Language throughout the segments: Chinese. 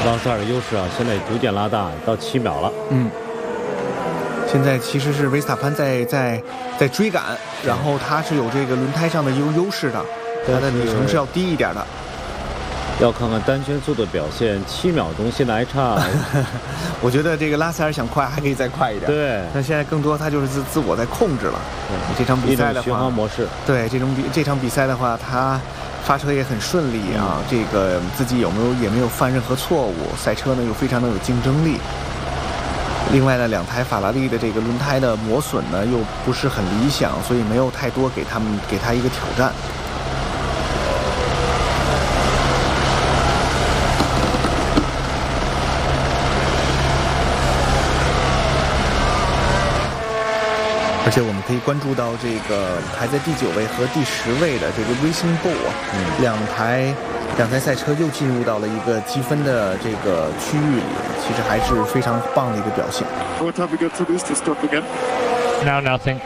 拉塞尔的优势啊，现在逐渐拉大到7秒了。 现在其实是维斯塔潘在追赶，然后他是有这个轮胎上的优势的，他的里程是要低一点的。 要看看单圈速度表现，7秒钟现在还差。 我觉得这个拉塞尔想快还可以再快一点。 对， 但现在更多他就是自我在控制了。这场比赛的话， 循环模式。 对，这场比赛的话，他发车也很顺利啊。这个自己也没有犯任何错误，赛车呢又非常的有竞争力。另外呢，2台法拉利的这个轮胎的磨损呢又不是很理想，所以没有太多给他一个挑战。而且我们可以关注到这个排在第9位和第10位的这个 Racing Bull 啊，两台赛车又进入到了一个积分的这个区域里，其实还是非常棒的一个表现。 What have we got to lose to stop again? Now nothing.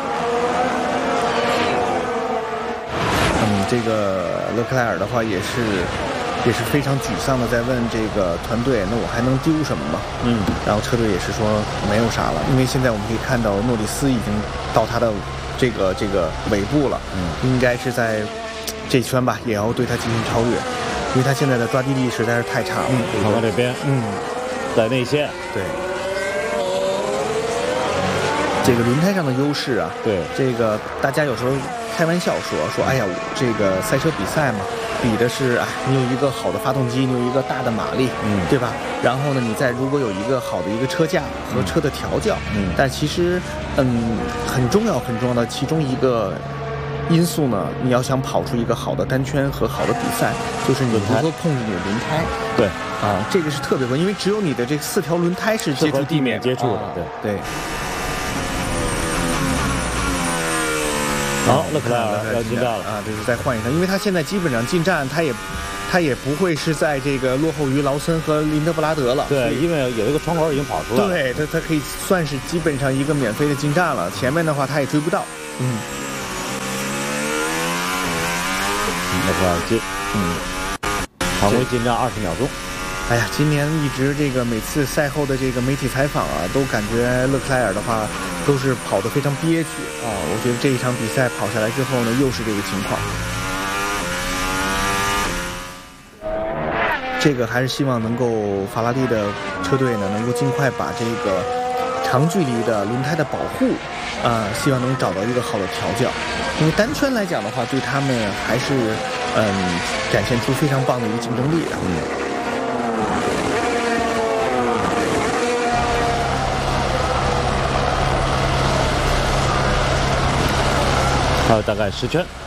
这个勒克莱尔的话也是非常沮丧的在问这个团队，那我还能丢什么吗？然后车队也是说没有啥了，因为现在我们可以看到诺里斯已经到他的这个尾部了，应该是在这圈吧也要对他进行超越，因为他现在的抓地力实在是太差了。 跑到这边，在内线， 对，这个轮胎上的优势啊， 对， 这个大家有时候开玩笑说，哎呀，这个赛车比赛嘛，比的是你有一个好的发动机，你有一个大的马力，对吧？然后呢，你如果有一个好的一个车架和车的调教，但其实很重要的其中一个因素呢，你要想跑出一个好的单圈和好的比赛，就是你如何控制你的轮胎。 对这个是特别关键，因为只有你的这4条轮胎是接触地面接触的，对。好，勒克莱尔要进站了啊！这是再换一台，因为他现在基本上进站，他也不会是在这个落后于劳森和林德布拉德了。 对，因为有一个窗口已经跑出来了。 对，他可以算是基本上一个免费的进站了。前面的话他也追不到。 勒克莱尔进，常规进站20秒钟。 哎呀，今年一直这个每次赛后的这个媒体采访啊，都感觉勒克莱尔的话都是跑得非常憋屈啊。我觉得这一场比赛跑下来之后呢，又是这个情况。这个还是希望能够法拉利的车队呢，能够尽快把这个长距离的轮胎的保护希望能找到一个好的调教。因为单圈来讲的话，对他们还是展现出非常棒的一个竞争力的。 还有大概10圈。